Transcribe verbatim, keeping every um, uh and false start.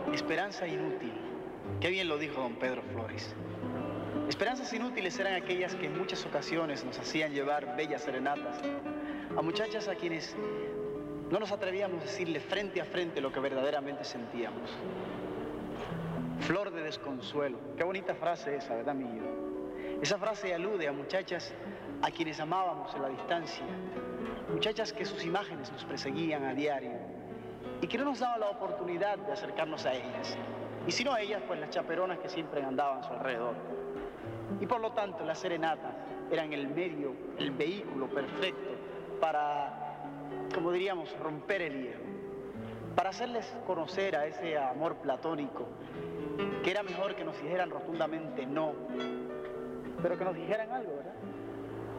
Esperanza inútil. Qué bien lo dijo don Pedro Flores. Esperanzas inútiles eran aquellas que en muchas ocasiones nos hacían llevar bellas serenatas a muchachas a quienes no nos atrevíamos a decirle frente a frente lo que verdaderamente sentíamos. Flor de desconsuelo. Qué bonita frase esa, ¿verdad, mío? Esa frase alude a muchachas a quienes amábamos en la distancia, muchachas que sus imágenes nos perseguían a diario y que no nos daban la oportunidad de acercarnos a ellas. Y si no a ellas, pues las chaperonas que siempre andaban a su alrededor. Y por lo tanto, las serenatas eran el medio, el vehículo perfecto para, como diríamos, romper el hielo, para hacerles conocer a ese amor platónico que era mejor que nos dijeran rotundamente no, pero que nos dijeran algo,